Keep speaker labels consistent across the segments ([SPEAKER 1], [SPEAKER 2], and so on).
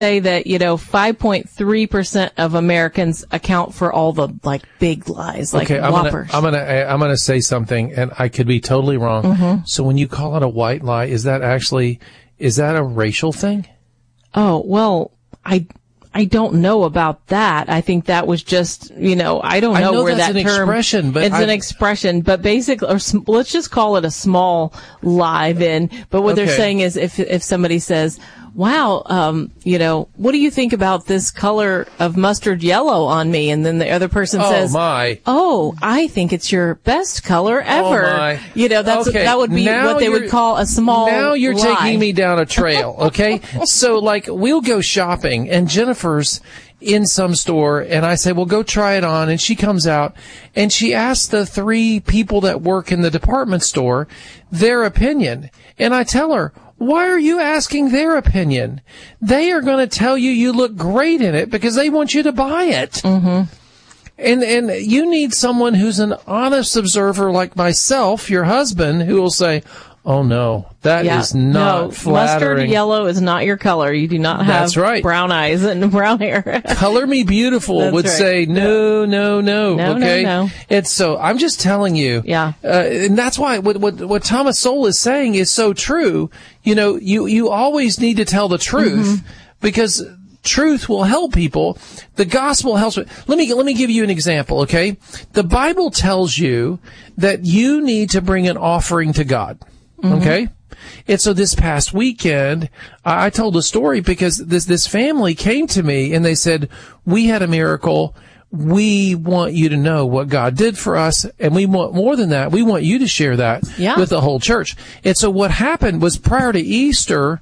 [SPEAKER 1] say that, 5.3% of Americans account for all the big lies, like Whoppers.
[SPEAKER 2] I'm gonna say something, and I could be totally wrong.
[SPEAKER 1] Mm-hmm.
[SPEAKER 2] So when you call it a white lie, is that a racial thing?
[SPEAKER 1] Oh, well, I don't know about that. I think that was just, I don't know where that term.
[SPEAKER 2] Expression, but
[SPEAKER 1] it's an expression, but basically, let's just call it a small lie then. But what they're saying is if somebody says, wow, what do you think about this color of mustard yellow on me? And then the other person says, oh, I think it's your best color ever.
[SPEAKER 2] Oh my.
[SPEAKER 1] That would be now what they would call a small
[SPEAKER 2] Now you're
[SPEAKER 1] lie.
[SPEAKER 2] taking me down a trail, okay? So we'll go shopping and Jennifer's in some store and I say, well, go try it on. And she comes out and she asks the 3 people that work in the department store their opinion. And I tell her, why are you asking their opinion? They are going to tell you look great in it because they want you to buy it.
[SPEAKER 1] Mm-hmm.
[SPEAKER 2] And you need someone who's an honest observer like myself, your husband, who will say, oh no, that is not flattering.
[SPEAKER 1] Mustard yellow is not your color. You do not have brown eyes and brown hair.
[SPEAKER 2] Color me beautiful would say, no, okay?
[SPEAKER 1] No.
[SPEAKER 2] And so I'm just telling you.
[SPEAKER 1] Yeah.
[SPEAKER 2] And that's why what Thomas Sowell is saying is so true. You always need to tell the truth because truth will help people. The gospel helps. Let me give you an example, okay? The Bible tells you that you need to bring an offering to God. Okay? And so this past weekend, I told a story because this family came to me and they said, we had a miracle. We want you to know what God did for us. And we want more than that. We want you to share that with the whole church. And so what happened was prior to Easter,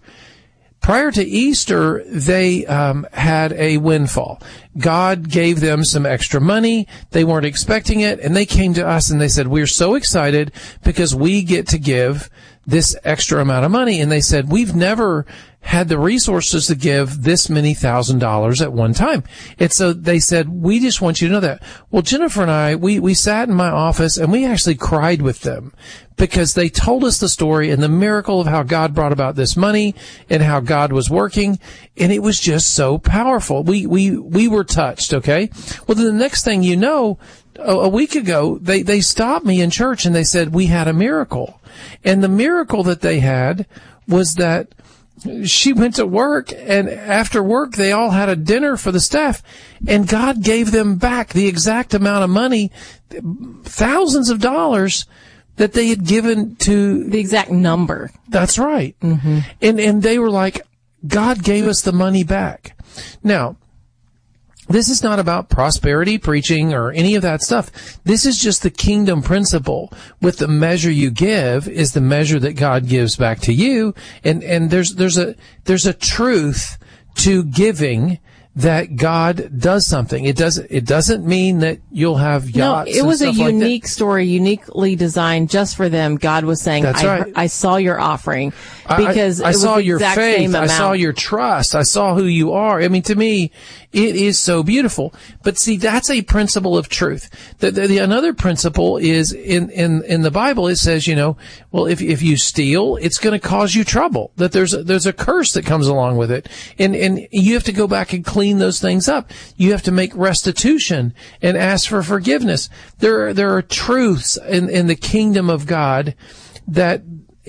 [SPEAKER 2] they had a windfall. God gave them some extra money. They weren't expecting it. And they came to us and they said, we're so excited because we get to give this extra amount of money. And they said, we've never had the resources to give this many $1,000s at one time. And so they said, we just want you to know that. Well, Jennifer and I, we sat in my office and we actually cried with them because they told us the story and the miracle of how God brought about this money and how God was working. And it was just so powerful. We were touched. Okay. Well, then the next thing you know, a week ago, they stopped me in church and they said, we had a miracle. And the miracle that they had was that she went to work, and after work, they all had a dinner for the staff, and God gave them back the exact amount of money, thousands of dollars, that they had given to...
[SPEAKER 1] The exact number.
[SPEAKER 2] That's right.
[SPEAKER 1] Mm-hmm.
[SPEAKER 2] And they were like, God gave us the money back. Now, this is not about prosperity preaching or any of that stuff. This is just the kingdom principle. With the measure you give is the measure that God gives back to you. And there's a truth to giving that God does something. It doesn't mean that you'll have yachts.
[SPEAKER 1] No, it was a unique
[SPEAKER 2] like
[SPEAKER 1] story, uniquely designed just for them. God was saying,
[SPEAKER 2] That's right.
[SPEAKER 1] I saw your offering because
[SPEAKER 2] I saw your faith.
[SPEAKER 1] I
[SPEAKER 2] saw your trust. I saw who you are. I mean, to me, it is so beautiful. But see, that's a principle of truth. Another principle is in the Bible, it says, well, if you steal, it's going to cause you trouble. That there's a curse that comes along with it. And you have to go back and clean those things up. You have to make restitution and ask for forgiveness. There are truths in the kingdom of God that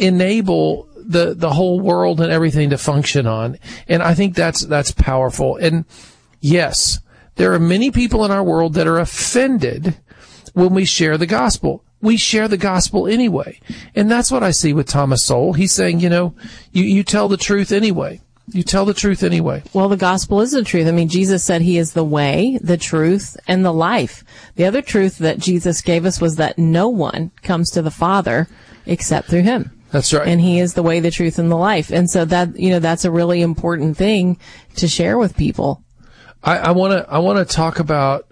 [SPEAKER 2] enable the whole world and everything to function on. And I think that's powerful. And yes, there are many people in our world that are offended when we share the gospel. We share the gospel anyway. And that's what I see with Thomas Sowell. He's saying, you tell the truth anyway. You tell the truth anyway.
[SPEAKER 1] Well, the gospel is the truth. I mean, Jesus said he is the way, the truth, and the life. The other truth that Jesus gave us was that no one comes to the Father except through him.
[SPEAKER 2] That's right.
[SPEAKER 1] And he is the way, the truth, and the life. And so that's a really important thing to share with people.
[SPEAKER 2] I want to talk about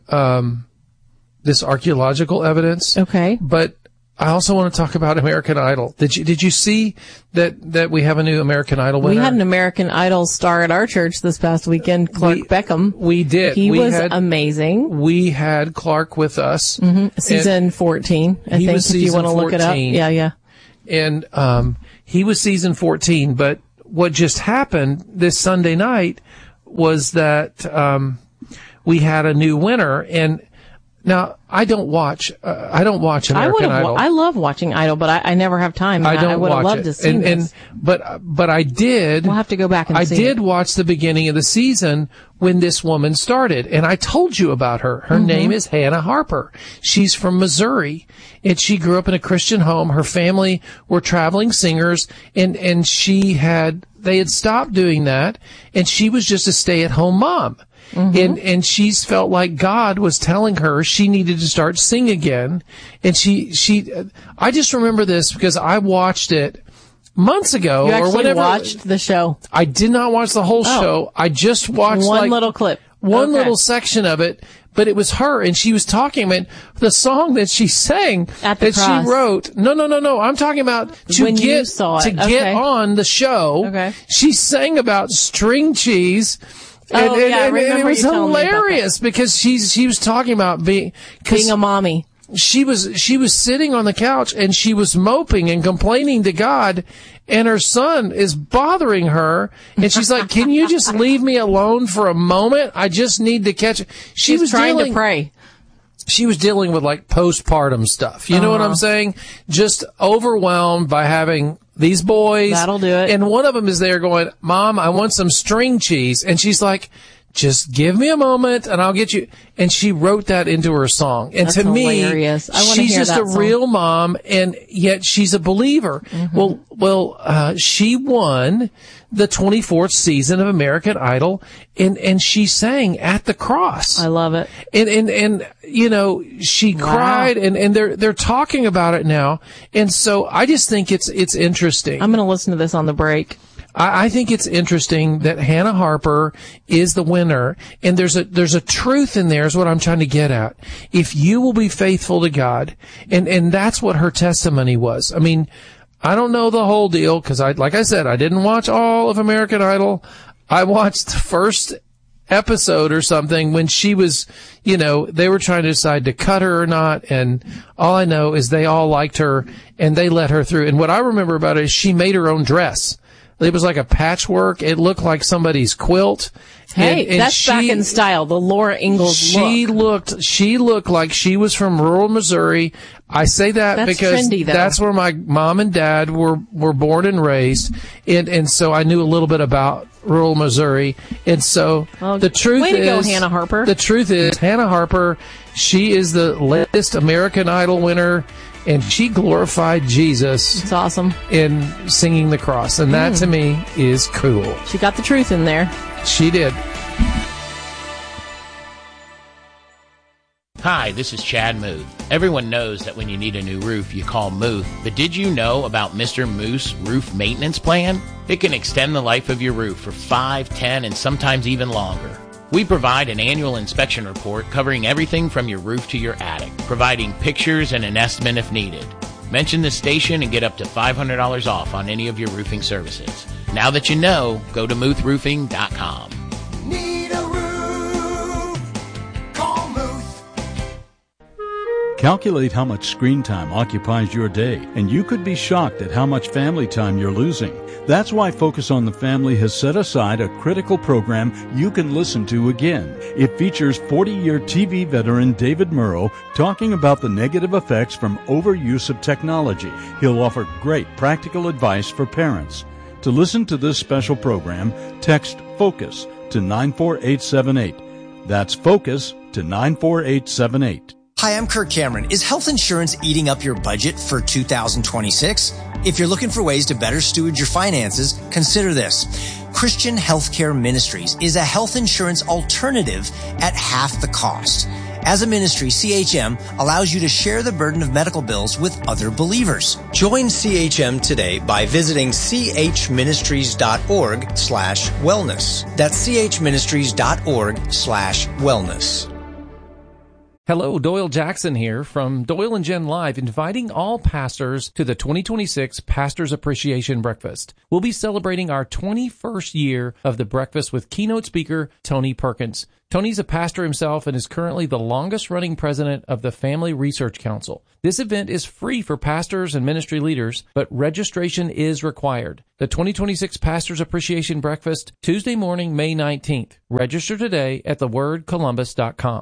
[SPEAKER 2] this archaeological evidence.
[SPEAKER 1] Okay.
[SPEAKER 2] But I also want to talk about American Idol. Did you see that we have a new American Idol winner?
[SPEAKER 1] We had an American Idol star at our church this past weekend, Clark Beckham.
[SPEAKER 2] We did.
[SPEAKER 1] He was amazing.
[SPEAKER 2] We had Clark with us.
[SPEAKER 1] Mm-hmm. Season 14, I think, if you want to look it up. Yeah.
[SPEAKER 2] And he was season 14, but what just happened this Sunday night was that we had a new winner. And now I don't watch American Idol.
[SPEAKER 1] I love watching Idol, but I never have time. I would have loved to see this.
[SPEAKER 2] But I did.
[SPEAKER 1] We'll have to go back and see.
[SPEAKER 2] I did watch the beginning of the season when this woman started, and I told you about her. Her name is Hannah Harper. She's from Missouri, and she grew up in a Christian home. Her family were traveling singers, and they had stopped doing that, and she was just a stay-at-home mom. And she's felt like God was telling her she needed to start sing again. And I just remember this because I watched it months ago.
[SPEAKER 1] You actually
[SPEAKER 2] or whenever.
[SPEAKER 1] Watched the show?
[SPEAKER 2] I did not watch the whole show. I just watched
[SPEAKER 1] one little clip.
[SPEAKER 2] One little section of it. But it was her, and she was talking about the song that she sang
[SPEAKER 1] at the cross.
[SPEAKER 2] She wrote. No. I'm talking about get on the show.
[SPEAKER 1] Okay.
[SPEAKER 2] She sang about string cheese.
[SPEAKER 1] And
[SPEAKER 2] it was hilarious because she was talking about being
[SPEAKER 1] a mommy.
[SPEAKER 2] She was sitting on the couch and she was moping and complaining to God, and her son is bothering her, and she's like, "Can you just leave me alone for a moment? I just need to catch."
[SPEAKER 1] She was trying to pray.
[SPEAKER 2] She was dealing with like postpartum stuff. You know what I'm saying? Just overwhelmed by having these boys.
[SPEAKER 1] That'll do it.
[SPEAKER 2] And one of them is there going, "Mom, I want some string cheese." And she's like, "Just give me a moment and I'll get you." And she wrote that into her song. And
[SPEAKER 1] That's
[SPEAKER 2] to
[SPEAKER 1] hilarious.
[SPEAKER 2] me, she's just a real mom, and yet she's a believer. Well, she won the 24th season of American Idol, and she sang at the cross.
[SPEAKER 1] I love it.
[SPEAKER 2] And you know, she cried, and they're talking about it now. And so I just think it's interesting.
[SPEAKER 1] I'm going to listen to this on the break.
[SPEAKER 2] I think it's interesting that Hannah Harper is the winner, and there's a truth in there is what I'm trying to get at. If you will be faithful to God, and that's what her testimony was. I mean, I don't know the whole deal because like I said, I didn't watch all of American Idol. I watched the first episode or something when she was, they were trying to decide to cut her or not, and all I know is they all liked her and they let her through. And what I remember about it is she made her own dress. It was like a patchwork. It looked like somebody's quilt.
[SPEAKER 1] Hey, and that's back in style. The Laura Ingalls look.
[SPEAKER 2] She looked like she was from rural Missouri. I say that because
[SPEAKER 1] trendy,
[SPEAKER 2] that's where my mom and dad were born and raised. And so I knew a little bit about rural Missouri. And so the truth
[SPEAKER 1] way to go, Hannah Harper.
[SPEAKER 2] The truth is Hannah Harper, she is the latest American Idol winner. And she glorified Jesus.
[SPEAKER 1] It's awesome.
[SPEAKER 2] In singing the cross. And that to me is cool.
[SPEAKER 1] She got the truth in there.
[SPEAKER 2] She did.
[SPEAKER 3] Hi, this is Chad Muth. Everyone knows that when you need a new roof, you call Muth. But did you know about Mr. Moose Roof Maintenance Plan? It can extend the life of your roof for 5, 10, and sometimes even longer. We provide an annual inspection report covering everything from your roof to your attic, providing pictures and an estimate if needed. Mention the station and get up to $500 off on any of your roofing services. Now that you know, go to MuthRoofing.com.
[SPEAKER 4] Need a roof? Call Muth.
[SPEAKER 5] Calculate how much screen time occupies your day, and you could be shocked at how much family time you're losing. That's why Focus on the Family has set aside a critical program you can listen to again. It features 40-year TV veteran David Murrow talking about the negative effects from overuse of technology. He'll offer great practical advice for parents. To listen to this special program, text FOCUS to 94878. That's FOCUS to 94878.
[SPEAKER 6] Hi, I'm Kirk Cameron. Is health insurance eating up your budget for 2026? If you're looking for ways to better steward your finances, consider this. Christian Healthcare Ministries is a health insurance alternative at half the cost. As a ministry, CHM allows you to share the burden of medical bills with other believers. Join CHM today by visiting chministries.org/wellness. That's chministries.org/wellness.
[SPEAKER 2] Hello, Doyle Jackson here from Doyle and Jen Live, inviting all pastors to the 2026 Pastors Appreciation Breakfast. We'll be celebrating our 21st year of the breakfast with keynote speaker Tony Perkins. Tony's a pastor himself and is currently the longest-running president of the Family Research Council. This event is free for pastors and ministry leaders, but registration is required. The 2026 Pastors Appreciation Breakfast, Tuesday morning, May 19th. Register today at thewordcolumbus.com.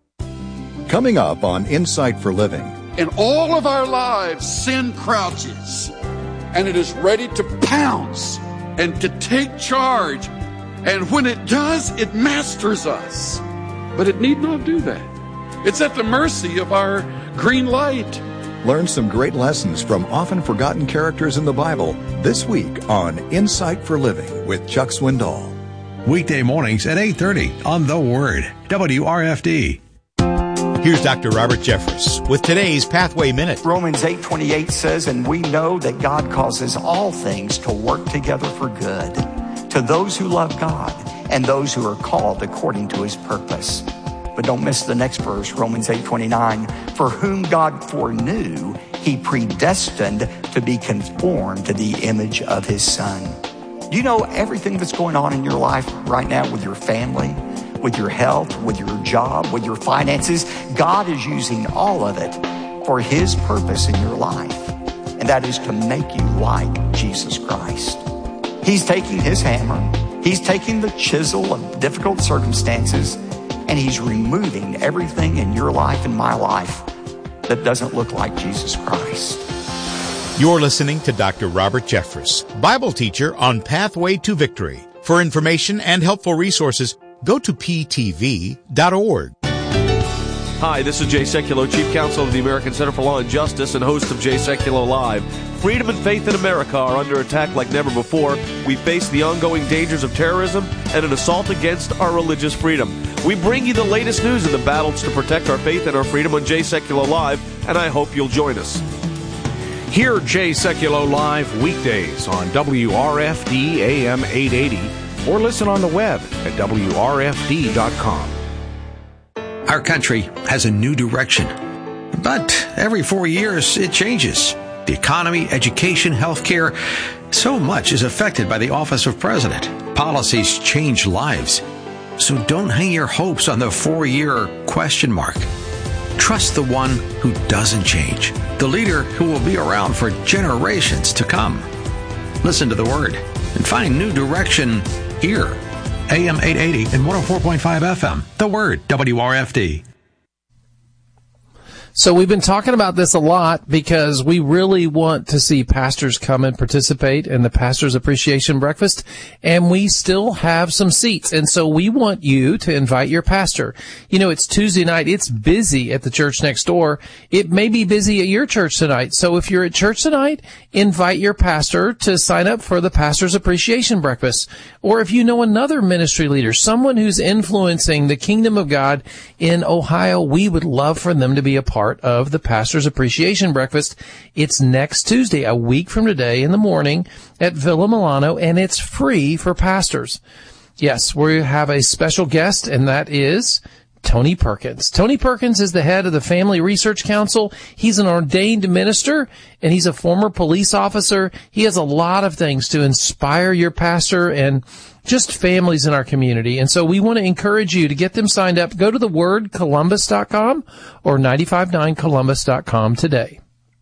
[SPEAKER 7] Coming up on Insight for Living.
[SPEAKER 8] In all of our lives, sin crouches, and it is ready to pounce and to take charge. And when it does, it masters us. But it need not do that. It's at the mercy of our green light.
[SPEAKER 7] Learn some great lessons from often forgotten characters in the Bible this week on Insight for Living with Chuck Swindoll.
[SPEAKER 9] Weekday mornings at 8:30 on The Word, WRFD.
[SPEAKER 10] Here's Dr. Robert Jeffress with today's Pathway Minute.
[SPEAKER 11] Romans 8:28 says, and we know that God causes all things to work together for good to those who love God and those who are called according to his purpose. But don't miss the next verse, Romans 8:29. For whom God foreknew, he predestined to be conformed to the image of his Son. Do you know everything that's going on in your life right now with your family, with your health, with your job, with your finances? God is using all of it for his purpose in your life. And that is to make you like Jesus Christ. He's taking his hammer, he's taking the chisel of difficult circumstances, and he's removing everything in your life and my life that doesn't look like Jesus Christ.
[SPEAKER 10] You're listening to Dr. Robert Jeffress, Bible teacher on Pathway to Victory. For information and helpful resources, go to ptv.org.
[SPEAKER 12] Hi, this is Jay Sekulow, Chief Counsel of the American Center for Law and Justice and host of Jay Sekulow Live. Freedom and faith in America are under attack like never before. We face the ongoing dangers of terrorism and an assault against our religious freedom. We bring you the latest news in the battles to protect our faith and our freedom on Jay Sekulow Live, and I hope you'll join us.
[SPEAKER 13] Hear Jay Sekulow Live weekdays on WRFD AM 880 or listen on the web at WRFD.com.
[SPEAKER 9] Our country has a new direction, but every 4 years it changes. The economy, education, healthcare, so much is affected by the office of president. Policies change lives. So don't hang your hopes on the 4-year question mark. Trust the one who doesn't change, the leader who will be around for generations to come. Listen to the Word and find new direction here. AM 880 and 104.5 FM. The Word, WRFD.
[SPEAKER 2] So we've been talking about this a lot because we really want to see pastors come and participate in the Pastors Appreciation Breakfast, and we still have some seats. And so we want you to invite your pastor. You know, it's Tuesday night. It's busy at the church next door. It may be busy at your church tonight. So if you're at church tonight, invite your pastor to sign up for the Pastors Appreciation Breakfast. Or if you know another ministry leader, someone who's influencing the kingdom of God in Ohio, we would love for them to be a part of the Pastors Appreciation Breakfast. It's next Tuesday, a week from today in the morning at Villa Milano, and it's free for pastors. Yes, we have a special guest, and that is Tony Perkins. Tony Perkins is the head of the Family Research Council. He's an ordained minister, and he's a former police officer. He has a lot of things to inspire your pastor and just families in our community. And so we want to encourage you to get them signed up. Go to thewordcolumbus.com or 959columbus.com today.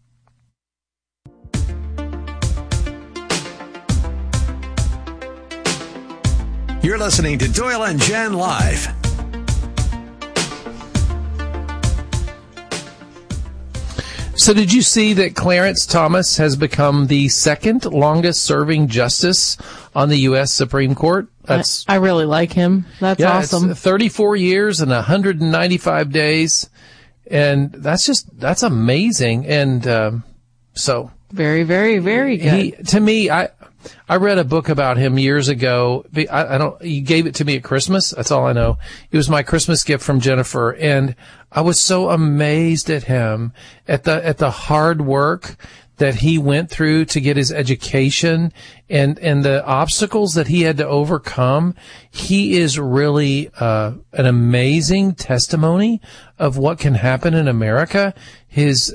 [SPEAKER 9] You're listening to Doyle and Jen Live.
[SPEAKER 2] So did you see that Clarence Thomas has become the second longest serving justice on the U.S. Supreme Court?
[SPEAKER 1] I really like him. That's awesome.
[SPEAKER 2] It's 34 years and 195 days. And that's amazing. And so
[SPEAKER 1] very, very, very good.
[SPEAKER 2] To me, I read a book about him years ago. He gave it to me at Christmas. That's all I know. It was my Christmas gift from Jennifer. And I was so amazed at him, at the hard work that he went through to get his education and the obstacles that he had to overcome, he is really an amazing testimony of what can happen in America. His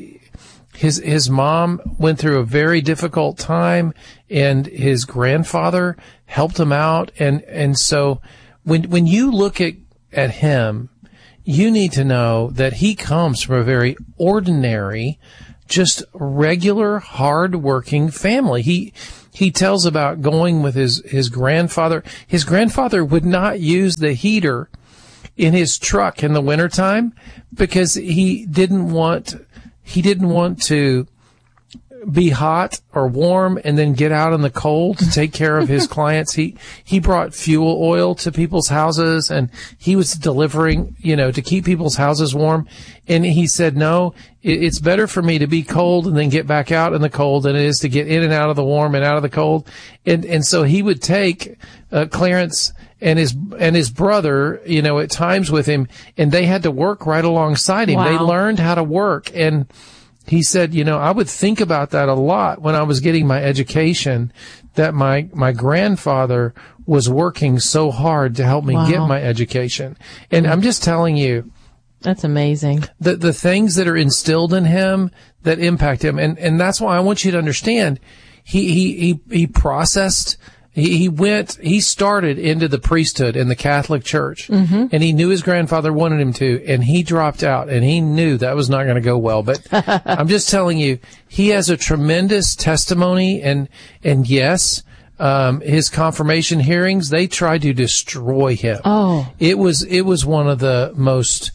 [SPEAKER 2] mom went through a very difficult time, and his grandfather helped him out. And so when you look at him, you need to know that he comes from a very ordinary, just regular, hard-working family. He tells about going with his grandfather. His grandfather would not use the heater in his truck in the wintertime because he didn't want to be hot or warm and then get out in the cold to take care of his clients. He brought fuel oil to people's houses, and he was delivering, to keep people's houses warm. And he said, no, it's better for me to be cold and then get back out in the cold than it is to get in and out of the warm and out of the cold. And so he would take Clarence and his brother, at times with him, and they had to work right alongside him. Wow. They learned how to work. And he said, I would think about that a lot when I was getting my education, that my grandfather was working so hard to help me get my education. And I'm just telling you,
[SPEAKER 1] that's amazing.
[SPEAKER 2] The things that are instilled in him that impact him. And that's why I want you to understand, he processed. He started into the priesthood in the Catholic Church, and he knew his grandfather wanted him to, and he dropped out, and he knew that was not going to go well. But I'm just telling you, he has a tremendous testimony, and yes, his confirmation hearings, they tried to destroy him.
[SPEAKER 1] Oh.
[SPEAKER 2] It was one of the most,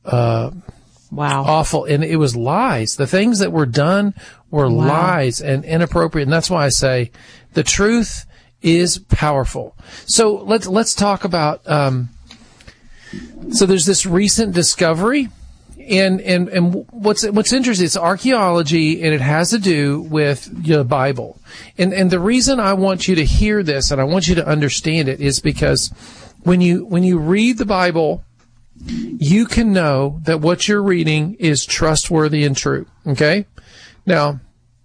[SPEAKER 2] awful, and it was lies. The things that were done were lies and inappropriate, and that's why I say the truth is powerful. So let's talk about, so there's this recent discovery, and what's interesting, it's archaeology, and it has to do with the Bible. And the reason I want you to hear this and I want you to understand it is because when you read the Bible, you can know that what you're reading is trustworthy and true. Okay? Now,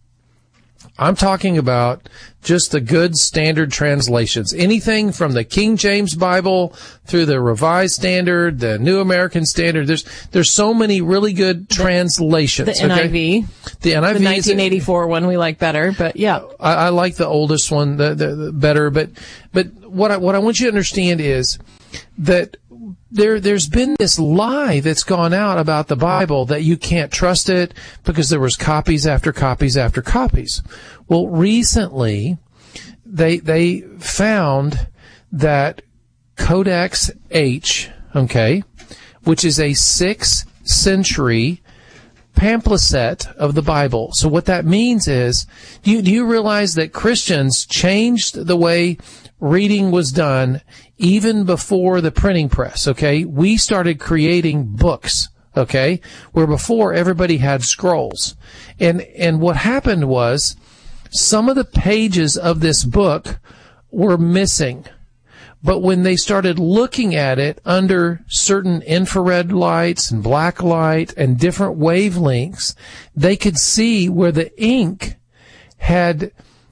[SPEAKER 2] I'm talking about just the good standard translations. Anything from the King James Bible through the Revised Standard, the New American Standard. There's so many really good translations.
[SPEAKER 1] The NIV.
[SPEAKER 2] The NIV.
[SPEAKER 1] The 1984 one we like better, but yeah.
[SPEAKER 2] I like the oldest one the better, but what I want you to understand is that there's been this lie that's gone out about the Bible that you can't trust it because there was copies after copies after copies. Well, recently they found that Codex H, which is a 6th century pamphlet of the Bible. So what that means is, do you realize that Christians changed the way reading was done even before the printing press, We started creating books, where before everybody had scrolls. And what happened was some of the pages of this book were missing. But when they started looking at it under certain infrared lights and black light and different wavelengths, they could see where the ink had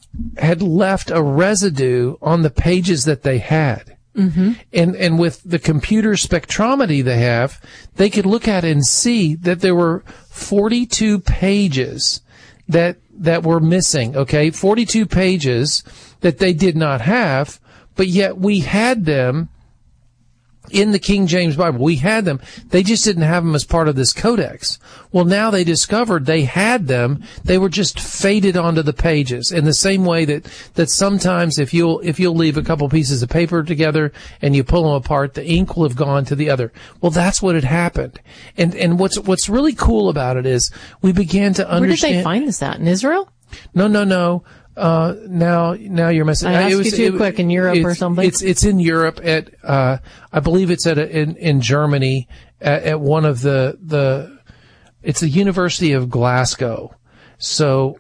[SPEAKER 2] left a residue on the pages that they had. Mm-hmm. And with the computer spectrometry they have, they could look at it and see that there were 42 pages that were missing, 42 pages that they did not have, but yet we had them in the King James Bible. We had them. They just didn't have them as part of this codex. Well, now they discovered they had them. They were just faded onto the pages in the same way that sometimes if you'll leave a couple pieces of paper together and you pull them apart, the ink will have gone to the other. Well, that's what had happened. And what's really cool about it is we began to understand.
[SPEAKER 1] Where did they find this at? In Israel?
[SPEAKER 2] No. Now you're messing.
[SPEAKER 1] I asked you too quick. In Europe or something?
[SPEAKER 2] It's in Europe at, I believe it's in Germany at one of it's the University of Glasgow. So,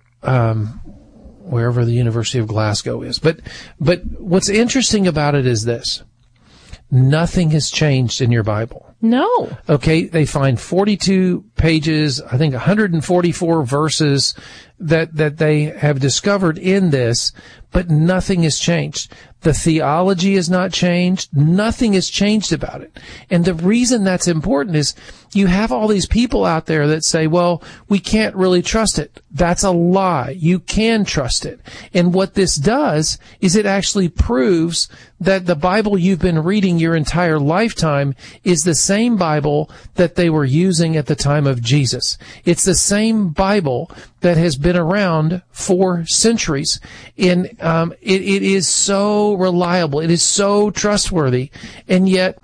[SPEAKER 2] wherever the University of Glasgow is. But what's interesting about it is this. nothing has changed in your Bible.
[SPEAKER 1] No.
[SPEAKER 2] Okay, they find 42 pages, I think 144 verses that they have discovered in this, but nothing has changed. The theology has not changed. Nothing has changed about it. And the reason that's important is you have all these people out there that say, well, we can't really trust it. That's a lie. You can trust it. And what this does is it actually proves that the Bible you've been reading your entire lifetime is the same Bible that they were using at the time of Jesus. It's the same Bible that has been around for centuries. And it is so reliable. It is so trustworthy. And yet,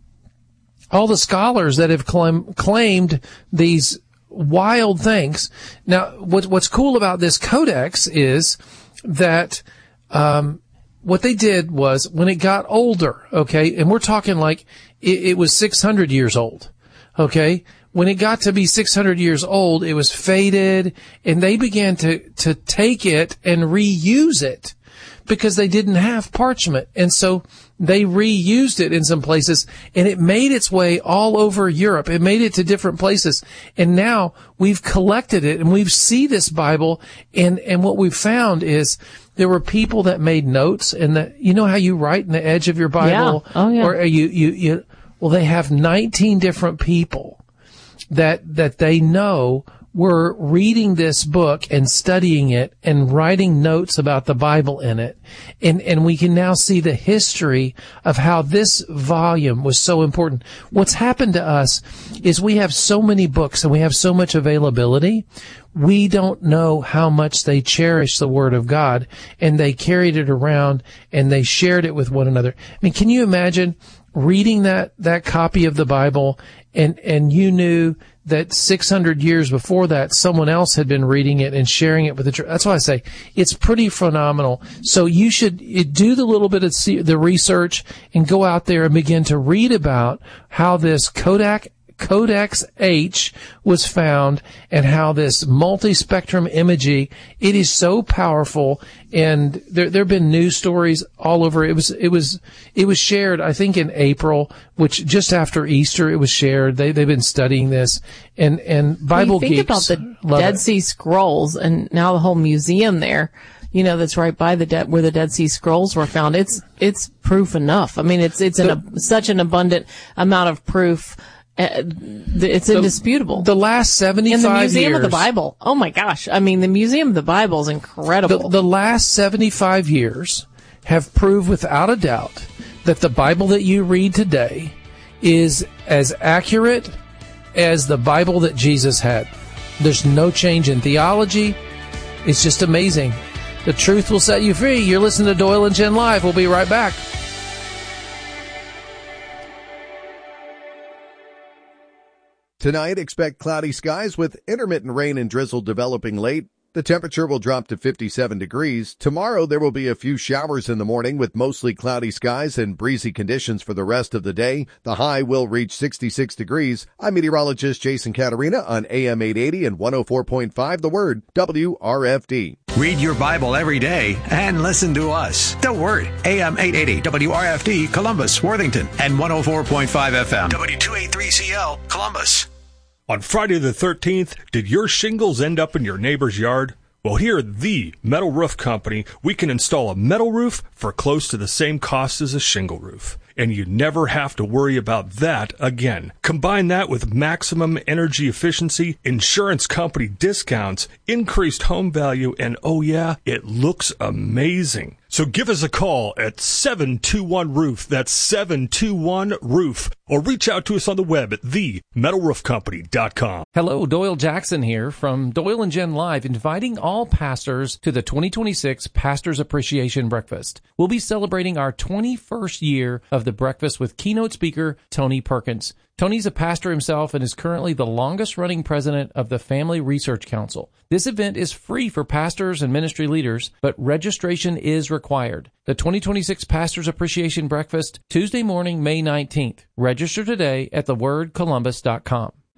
[SPEAKER 2] all the scholars that have claimed these wild things. Now, what's cool about this codex is that what they did was when it got older, okay, and we're talking like it was 600 years old, okay. When it got to be 600 years old, it was faded, and they began to take it and reuse it because they didn't have parchment. And so they reused it in some places, and it made its way all over Europe. It made it to different places. And now we've collected it, and we see this Bible, and what we've found is there were people that made notes, and you know how you write in the edge of your Bible?
[SPEAKER 1] Yeah. Oh, yeah.
[SPEAKER 2] Or well, they have 19 different people that they know were reading this book and studying it and writing notes about the Bible in it. And we can now see the history of how this volume was so important. What's happened to us is we have so many books and we have so much availability. We don't know how much they cherish the Word of God, and they carried it around and they shared it with one another. I mean, can you imagine reading that copy of the Bible and you knew that 600 years before that, someone else had been reading it and sharing it with the church? That's why I say it's pretty phenomenal. So you should do the little bit of the research and go out there and begin to read about how this Codex H was found and how this multi-spectrum imagery, it is so powerful. And there have been news stories all over. It was shared, I think, in April, which just after Easter it was shared. They've been studying this, and Bible
[SPEAKER 1] geeks. Think about the Dead Sea Scrolls, and now the whole museum there, that's right by where the Dead Sea Scrolls were found. It's proof enough. I mean, it's such an abundant amount of proof. It's indisputable.
[SPEAKER 2] The last 75 years.
[SPEAKER 1] In the Museum of the Bible. Oh my gosh. I mean, the Museum of the Bible is incredible.
[SPEAKER 2] The last 75 years have proved without a doubt that the Bible that you read today is as accurate as the Bible that Jesus had. There's no change in theology. It's just amazing. The truth will set you free. You're listening to Doyle and Jen Live. We'll be right back.
[SPEAKER 14] Tonight, expect cloudy skies with intermittent rain and drizzle developing late. The temperature will drop to 57 degrees. Tomorrow, there will be a few showers in the morning with mostly cloudy skies and breezy conditions for the rest of the day. The high will reach 66 degrees. I'm meteorologist Jason Caterina on AM 880 and 104.5 The Word, WRFD.
[SPEAKER 9] Read your Bible every day and listen to us. The Word, AM 880, WRFD, Columbus, Worthington, and 104.5 FM, W283CL, Columbus.
[SPEAKER 15] On Friday the 13th, did your shingles end up in your neighbor's yard? Well, here at the Metal Roof Company, we can install a metal roof for close to the same cost as a shingle roof. And you never have to worry about that again. Combine that with maximum energy efficiency, insurance company discounts, increased home value, and oh yeah, it looks amazing. So give us a call at 721-ROOF. That's 721-ROOF. Or reach out to us on the web at themetalroofcompany.com.
[SPEAKER 2] Hello, Doyle Jackson here from Doyle and Jen Live, inviting all pastors to the 2026 Pastors Appreciation Breakfast. We'll be celebrating our 21st year of the breakfast with keynote speaker Tony Perkins. Tony's a pastor himself and is currently the longest-running president of the Family Research Council. This event is free for pastors and ministry leaders, but registration is required. The 2026 Pastors Appreciation Breakfast, Tuesday morning, May 19th. Register today at thewordcolumbus.com.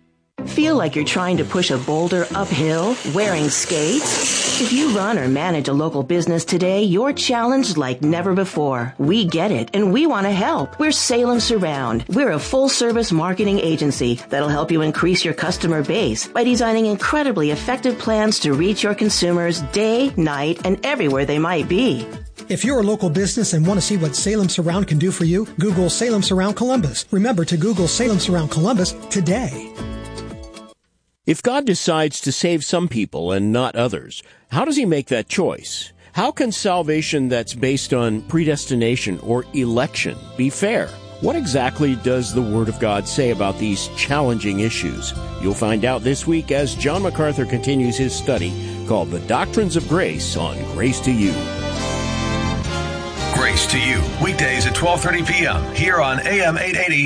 [SPEAKER 16] Feel like you're trying to push a boulder uphill wearing skates? If you run or manage a local business today, you're challenged like never before. We get it, and we want to help. We're Salem Surround. We're a full-service marketing agency that'll help you increase your customer base by designing incredibly effective plans to reach your consumers day, night, and everywhere they might be.
[SPEAKER 17] If you're a local business and want to see what Salem Surround can do for you, Google Salem Surround Columbus. Remember to Google Salem Surround Columbus today.
[SPEAKER 18] If God decides to save some people and not others, how does he make that choice? How can salvation that's based on predestination or election be fair? What exactly does the Word of God say about these challenging issues? You'll find out this week as John MacArthur continues his study called The Doctrines of Grace on Grace to You.
[SPEAKER 9] Grace to You, weekdays at 12:30 p.m. here on AM 880